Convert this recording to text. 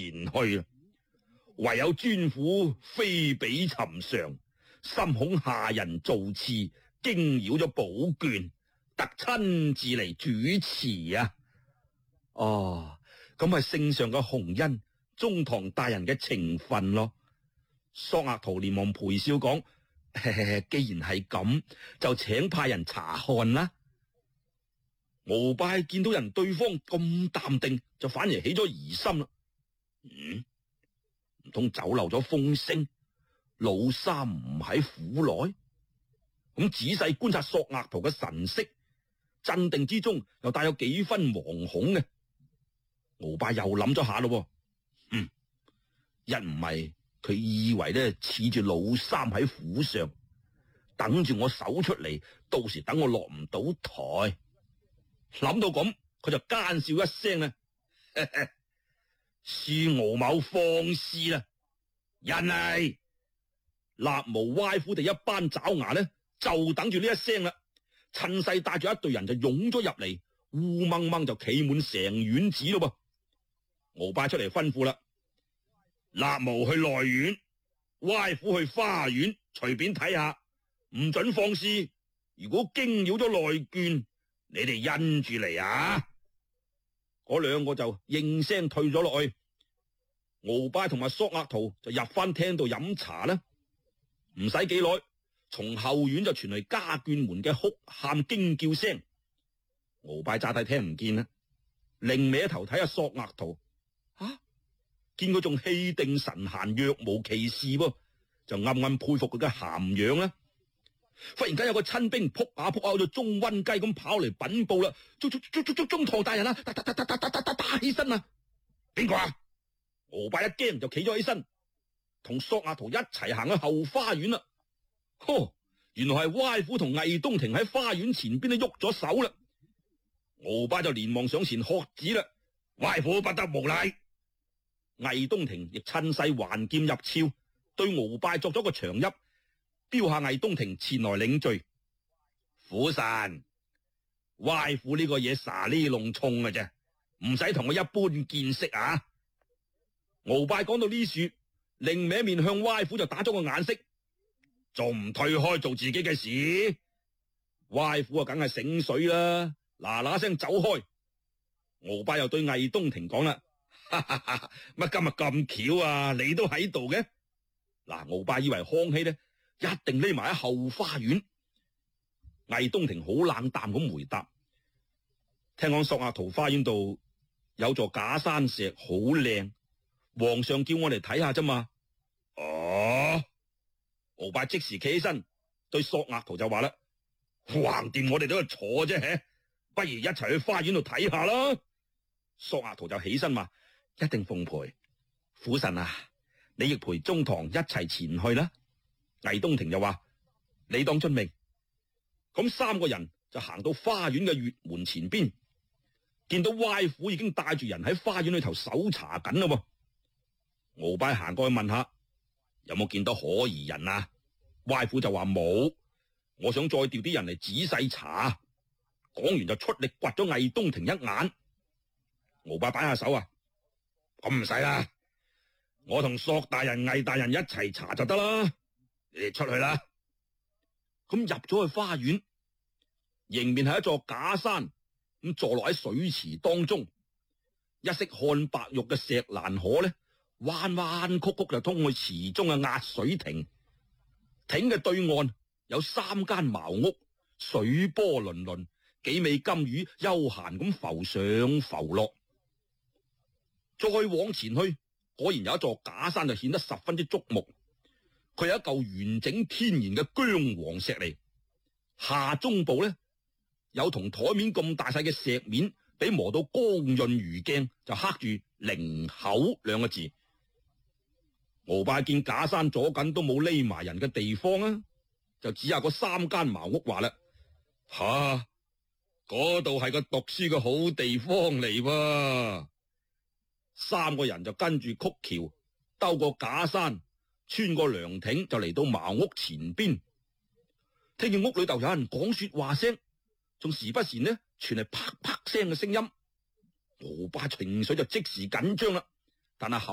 前去啦。唯有尊府非比尋常，心恐下人造次，驚擾咗寶卷，特親自嚟主持啊！哦，咁係聖上嘅洪恩，中堂大人嘅情分咯。索額圖連忙陪笑講：既然係咁，就請派人查看啦。鰲拜見到人對方咁淡定，就反而起咗疑心啦。唔通走漏咗風聲，老三唔喺府內？咁仔細觀察索額圖嘅神色，鎮定之中又帶有幾分惶恐嘅。鰲拜又諗咗下咯，一唔係佢以為咧恃住老三喺府上，等住我搜出嚟，到時等我落唔到台。諗到咁，佢就奸笑一聲啦。恕敖某放肆啦！人嚟，立無歪夫哋一班爪牙呢，就等住呢一聲啦。趁勢帶住一隊人就湧咗入嚟，烏掹掹就企滿成院子咯噃。敖拜出嚟吩咐啦：立無去內院，歪夫去花園，隨便睇下，唔准放肆。如果驚擾咗內眷，你哋因住嚟啊！嗰兩個就應聲退咗落去。鰲拜同埋索額圖就入翻廳度飲茶啦。唔使幾耐，從後院就傳嚟家眷們嘅哭喊驚叫聲。鰲拜乍睇聽唔見啦，另歪頭睇下索額圖，見佢仲氣定神閒，若無其事噃，就暗暗佩服佢嘅涵養啦。忽然間有個親兵撲下撲下，好似中瘟雞咁跑嚟稟報啦！中堂大人啊，打起身啊！邊個啊？鰲拜一驚就企咗起身，同索額圖一齊行去後花園啦。原來係歪夫同魏東庭喺花園前邊都喐咗手啦。鰲拜就連忙上前喝止啦：歪夫不得無禮！魏東庭亦趁勢還劍入鞘，對鰲拜作咗個長揖，標下魏東庭前來領罪。府神，歪夫呢個嘢撒呢弄衝嘅啫，唔使同我一般見識啊！鰲拜講到呢處，另歪面向歪夫就打咗個眼色，仲唔退開做自己嘅事？歪夫啊，梗係醒水啦，嗱嗱聲走開。鰲拜又對魏東庭講啦：乜今日咁巧啊？你都喺度嘅？嗱，鰲拜以為康熙呢一定匿埋喺後花園。魏東庭好冷淡咁回答：聽講索額圖花園度有座假山石，好靚，皇上叫我嚟睇下啫嘛。哦，鰲拜即時企起身，對索額圖就話啦：橫掂我哋都係坐啫，不如一齊去花園度睇下啦。索額圖就起身話：一定奉陪。府神啊，你亦陪中堂一齊前去啦。魏東庭就話：你當遵命。咁三個人就行到花園嘅月門前邊，見到歪府已經帶住人喺花園裏頭搜查緊啦。鰲拜行過去問下有冇見到可疑人啊？歪府就話冇，我想再調啲人嚟仔細查。講完就出力掘咗魏東庭一眼。鰲拜擺下手啊，咁唔使啦，我同索大人、魏大人一齊查就得啦，你哋出去啦。咁入咗去花園，迎面係一座假山，咁坐落喺水池當中，一色漢白玉嘅石欄河咧，彎彎曲曲就通去池中嘅壓水亭。亭嘅對岸有三間茅屋，水波粼粼，幾尾金魚悠閒咁浮上浮落。再往前去，果然有一座假山就顯得十分之矚目。佢係一嚿完整天然嘅姜黃石嚟，下中部咧有同台面咁大細嘅石面，俾磨到光潤如鏡，就刻住靈口兩個字。鰲拜見假山左近都冇匿埋人嘅地方啊，就指下嗰三間茅屋話啦：嗰度係個讀書嘅好地方嚟喎。三個人就跟住曲橋兜過假山，穿過涼亭，就嚟到茅屋前邊。聽見屋裏頭有人講說話聲，仲時不時呢傳嚟啪啪聲嘅聲音。鰲拜情緒就即時緊張啦，但係